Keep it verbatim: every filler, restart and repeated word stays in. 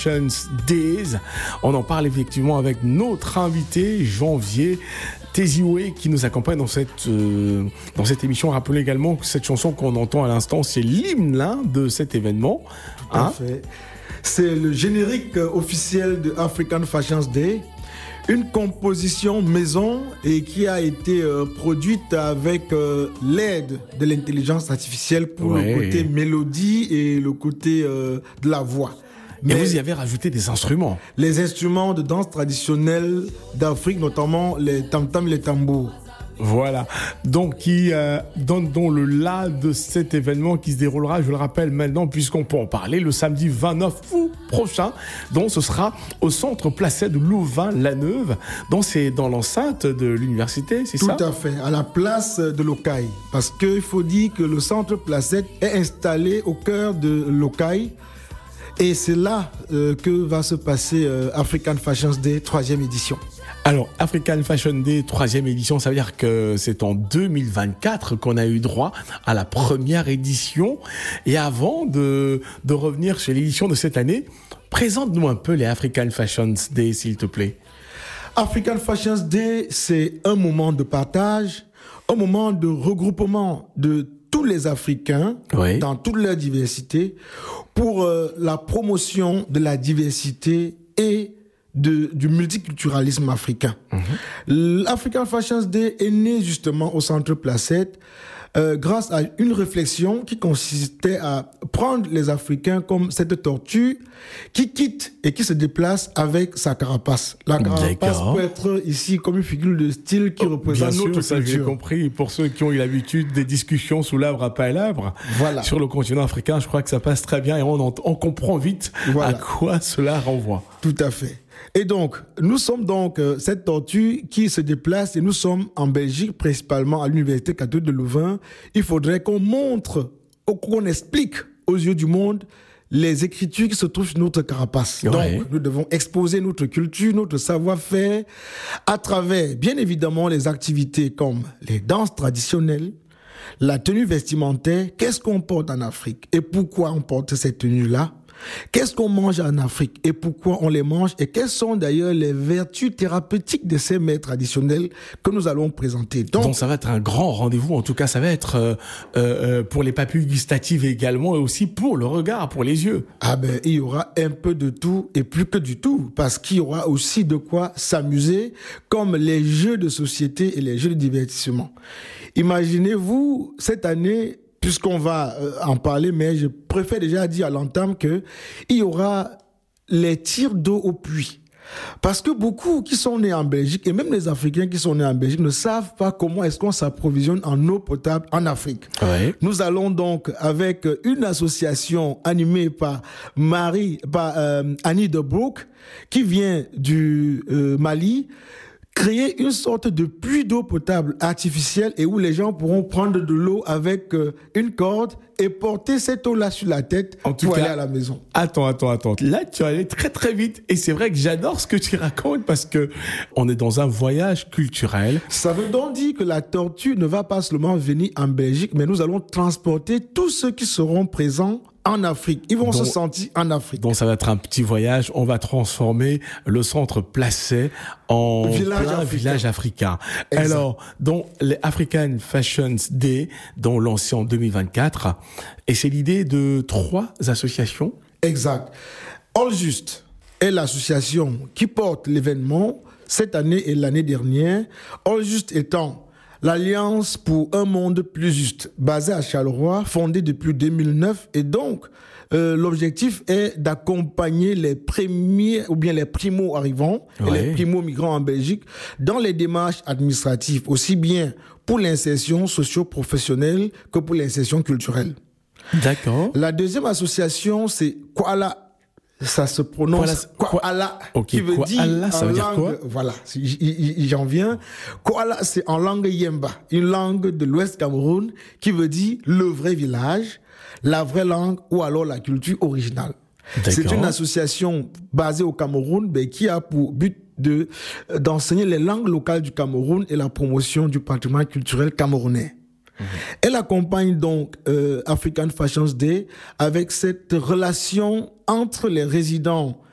Fashion Days. On en parle effectivement avec notre invité, Janvier Tezioué, qui nous accompagne dans cette, euh, dans cette émission. Rappelez également que cette chanson qu'on entend à l'instant, c'est l'hymne là, de cet événement. Tout à fait. C'est le générique officiel de African Fashion Day. Une composition maison et qui a été euh, produite avec euh, l'aide de l'intelligence artificielle pour ouais. le côté mélodie et le côté euh, de la voix. Mais et vous y avez rajouté des instruments. Les instruments de danse traditionnelle d'Afrique, notamment les tam-tams et les tambours. Voilà, donc qui euh, donne donc le là de cet événement qui se déroulera, je le rappelle maintenant puisqu'on peut en parler, le samedi vingt-neuf août prochain. Donc ce sera au centre Placet de Louvain-la-Neuve. Donc c'est dans l'enceinte de l'université, c'est Tout ça? Tout à fait, à la place de Locaille. Parce qu'il faut dire que le centre Placet est installé au cœur de Locaille. Et c'est là euh, que va se passer euh, African Fashion Day, troisième édition. Alors, African Fashion Day, troisième édition, ça veut dire que c'est en deux mille vingt-quatre qu'on a eu droit à la première édition. Et avant de, de revenir sur l'édition de cette année, présente-nous un peu les African Fashion Day, s'il te plaît. African Fashion Day, c'est un moment de partage, un moment de regroupement de tous les Africains, oui. dans toute leur diversité, pour euh, la promotion de la diversité et de, du multiculturalisme africain. Mm-hmm. L'African Fashion Day est né justement au Centre Placette euh, grâce à une réflexion qui consistait à prendre les Africains comme cette tortue qui quitte et qui se déplace avec sa carapace. La carapace D'accord. peut être ici comme une figure de style qui oh, représente bien notre sûr, culture. J'ai compris. Pour ceux qui ont eu l'habitude des discussions sous l'arbre à palabre voilà. sur le continent africain, je crois que ça passe très bien et on, en, on comprend vite voilà. à quoi cela renvoie. Tout à fait. Et donc, nous sommes donc euh, cette tortue qui se déplace et nous sommes en Belgique, principalement à l'Université catholique de Louvain. Il faudrait qu'on montre, qu'on explique aux yeux du monde les écritures qui se trouvent sur notre carapace. Ouais. Donc, nous devons exposer notre culture, notre savoir-faire à travers, bien évidemment, les activités comme les danses traditionnelles, la tenue vestimentaire. Qu'est-ce qu'on porte en Afrique et pourquoi on porte cette tenue-là? Qu'est-ce qu'on mange en Afrique et pourquoi on les mange et quelles sont d'ailleurs les vertus thérapeutiques de ces mets traditionnels que nous allons présenter. Donc, Donc ça va être un grand rendez-vous, en tout cas ça va être euh, euh, pour les papilles gustatives également et aussi pour le regard, pour les yeux. Ah ben il y aura un peu de tout et plus que du tout parce qu'il y aura aussi de quoi s'amuser comme les jeux de société et les jeux de divertissement. Imaginez-vous cette année, puisqu'on va euh, en parler, mais je préfère déjà dire à l'entame qu'il y aura les tirs d'eau au puits. Parce que beaucoup qui sont nés en Belgique, et même les Africains qui sont nés en Belgique, ne savent pas comment est-ce qu'on s'approvisionne en eau potable en Afrique. Ouais. Nous allons donc, avec une association animée par Marie, par euh, Annie de Broek, qui vient du euh, Mali, créer une sorte de puits d'eau potable artificielle et où les gens pourront prendre de l'eau avec euh, une corde et porter cette eau-là sur la tête en tout pour cas, aller à la maison. Attends, attends, attends. Là, tu es allé très, très vite. Et c'est vrai que j'adore ce que tu racontes parce que on est dans un voyage culturel. Ça veut donc dire que la tortue ne va pas seulement venir en Belgique, mais nous allons transporter tous ceux qui seront présents en Afrique. Ils vont donc, se sentir en Afrique. Donc ça va être un petit voyage. On va transformer le centre Placet en village plein africain. village africain. Exact. Alors, donc les African Fashion Day, dont lancé en deux mille vingt-quatre, et c'est l'idée de trois associations. Exact. All Just est l'association qui porte l'événement cette année et l'année dernière. All Just étant l'Alliance pour un monde plus juste, basée à Charleroi, fondée depuis deux mille neuf. Et donc, euh, l'objectif est d'accompagner les premiers ou bien les primo-arrivants ouais. et les primo-migrants en Belgique dans les démarches administratives, aussi bien pour l'insertion socio-professionnelle que pour l'insertion culturelle. D'accord. La deuxième association, c'est Koala. Ça se prononce Koala, okay. qui veut Koala, dire ça veut en dire langue, quoi? Voilà, j'en viens. Koala, c'est en langue Yemba, une langue de l'Ouest Cameroun qui veut dire le vrai village, la vraie langue ou alors la culture originale. D'accord. C'est une association basée au Cameroun mais qui a pour but de d'enseigner les langues locales du Cameroun et la promotion du patrimoine culturel camerounais. Mmh. Elle accompagne donc euh, African Fashion Day avec cette relation entre les résidents